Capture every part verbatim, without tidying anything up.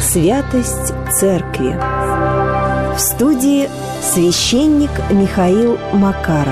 Святость Церкви. В студии священник Михаил Макаров.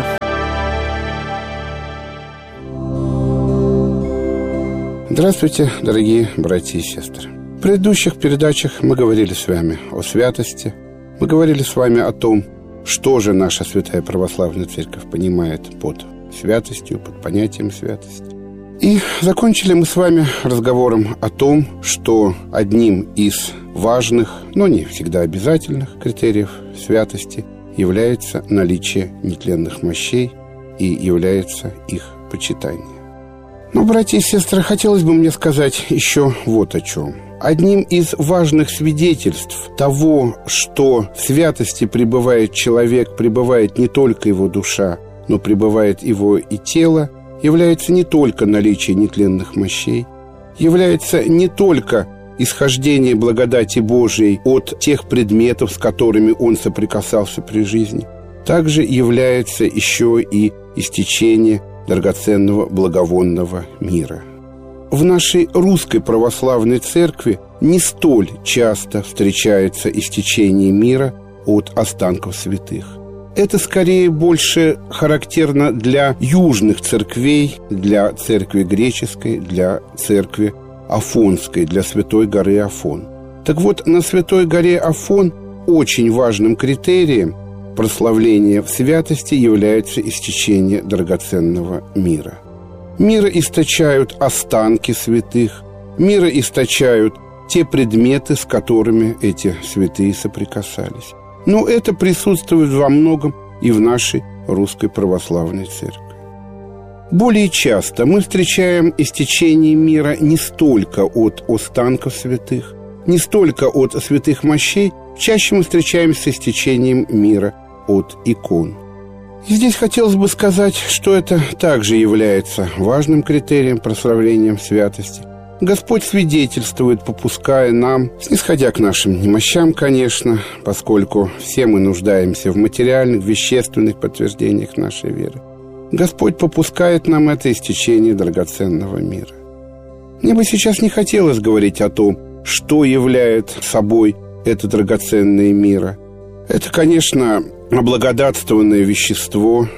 Здравствуйте, дорогие братья и сестры. В предыдущих передачах мы говорили с вами о святости. Мы говорили с вами о том, что же наша Святая Православная Церковь понимает под святостью, под понятием святости. И закончили мы с вами разговором о том, что одним из важных, но не всегда обязательных критериев святости является наличие нетленных мощей и является их почитание. Но, братья и сестры, хотелось бы мне сказать еще вот о чем. Одним из важных свидетельств того, что в святости пребывает человек, пребывает не только его душа, но пребывает его и тело, является не только наличие нетленных мощей, является не только исхождение благодати Божией от тех предметов, с которыми он соприкасался при жизни, также является еще и истечение драгоценного благовонного мира. В нашей русской православной церкви не столь часто встречается истечение мира от останков святых. Это скорее больше характерно для южных церквей, для церкви греческой, для церкви Афонской, для Святой горы Афон. Так вот, на Святой горе Афон очень важным критерием прославления в святости является истечение драгоценного мира. Мира источают останки святых, мира источают те предметы, с которыми эти святые соприкасались. Но это присутствует во многом и в нашей русской православной церкви. Более часто мы встречаем истечение мира не столько от останков святых, не столько от святых мощей, чаще мы встречаемся с истечением мира от икон. И здесь хотелось бы сказать, что это также является важным критерием прославления святости. Господь свидетельствует, попуская нам, снисходя к нашим немощам, конечно, поскольку все мы нуждаемся в материальных, вещественных подтверждениях нашей веры. Господь попускает нам это истечение драгоценного мира. Мне бы сейчас не хотелось говорить о том, что является собой это драгоценное мира. Это, конечно, облагодатствованное вещество.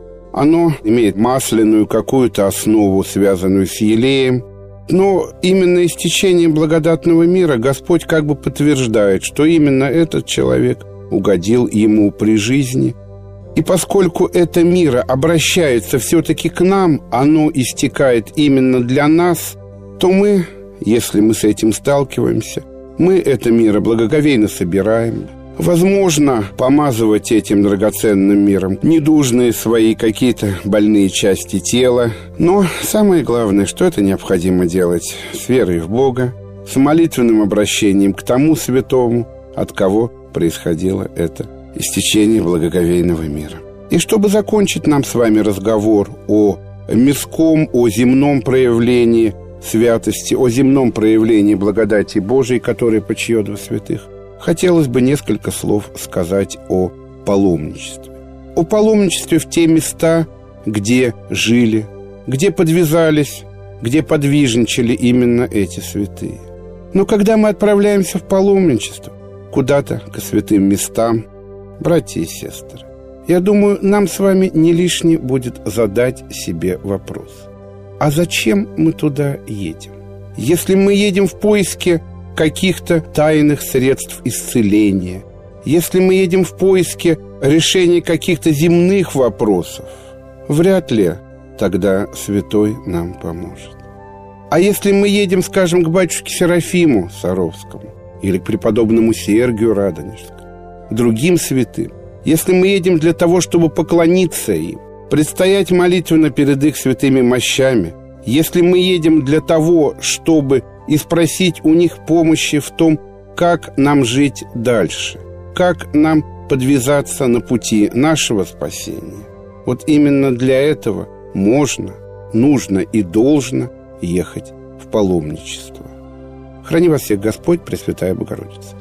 Оно имеет масляную какую-то основу, связанную с елеем. Но именно истечением благодатного мира Господь как бы подтверждает, что именно этот человек угодил ему при жизни. И поскольку это мира обращается все-таки к нам, оно истекает именно для нас, то мы, если мы с этим сталкиваемся, мы это мира благоговейно собираем. Возможно, помазывать этим драгоценным миром недужные свои какие-то больные части тела. Но самое главное, что это необходимо делать с верой в Бога, с молитвенным обращением к тому святому, от кого происходило это истечение благоговейного мира. И чтобы закончить нам с вами разговор о мирском, о земном проявлении святости, о земном проявлении благодати Божией, которая почиет во святых, хотелось бы несколько слов сказать о паломничестве. О паломничестве в те места, где жили, где подвязались, где подвижничали именно эти святые. Но когда мы отправляемся в паломничество, куда-то к святым местам, братья и сестры, я думаю, нам с вами не лишне будет задать себе вопрос. А зачем мы туда едем? Если мы едем в поиске каких-то тайных средств исцеления, если мы едем в поиске решения каких-то земных вопросов, вряд ли тогда святой нам поможет. А если мы едем, скажем, к батюшке Серафиму Саровскому или к преподобному Сергию Радонежскому, другим святым, если мы едем для того, чтобы поклониться им, предстоять молитвенно перед их святыми мощами, если мы едем для того, чтобы и спросить у них помощи в том, как нам жить дальше, как нам подвязаться на пути нашего спасения. Вот именно для этого можно, нужно и должно ехать в паломничество. Храни вас всех Господь, Пресвятая Богородица.